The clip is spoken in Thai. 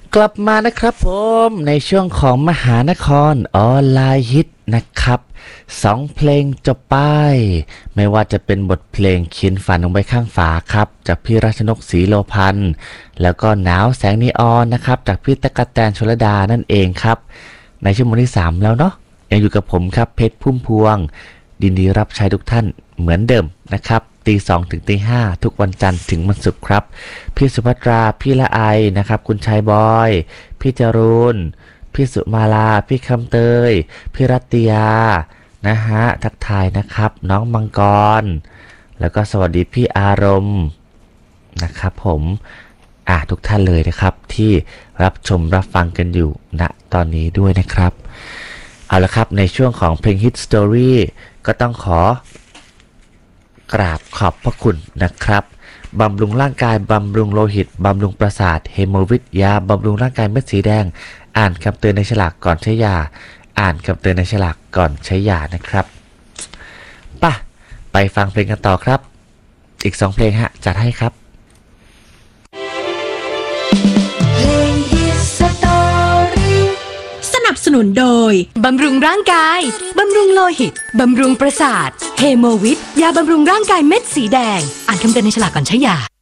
กลับมานะครับผมในช่วงของมหานครออนไลน์ฮิตนะครับ2เพลงจบไปไม่ว่าจะเป็นบทเพลงเขียนฝันลงไปข้างฝาครับจากพี่รัชนกศรีโลพันธ์แล้วก็หนาวแสงนีออนนะครับจากพี่ตั๊กแตนชลดานั่นเองครับในชั่วโมงที่3แล้วเนาะยังอยู่กับผมครับเพชรพุ่มพวงยินดีรับใช้ทุกท่านเหมือนเดิมนะครับ2 ถึง 5ทุกวันจันทร์ถึงวันศุกร์ครับพี่สุภัตราพี่ละไอนะครับคุณชายบอยพี่จรูนพี่สุมาลาพี่คำเตยพี่รัตติยานะฮะทักทายนะครับน้องมังกรแล้วก็สวัสดีพี่อารมณ์นะครับผมทุกท่านเลยนะครับที่รับชมรับฟังกันอยู่ณตอนนี้ด้วยนะครับเอาละครับในช่วงของเพลงฮิตสตอรี่ก็ต้องขอกราบขอบพระคุณนะครับบำรุงร่างกายบำรุงโลหิตบำรุงประสาทเฮโมวิทยาบำรุงร่างกายเม็ดสีแดงอ่านคำเตือนในฉลากก่อนใช้ยาอ่านคำเตือนในฉลากก่อนใช้ยานะครับไปฟังเพลงกันต่อครับอีก2เพลงฮะจัดให้ครับเพลงฮิตสตอรี่สนับสนุนโดยบำรุงร่างกายบำรุงโลหิตบำรุงประสาทเฮโมวิทยาบำรุงร่างกายเม็ดสีแดงอ่านคำเตือนในฉลากก่อนใช้ยา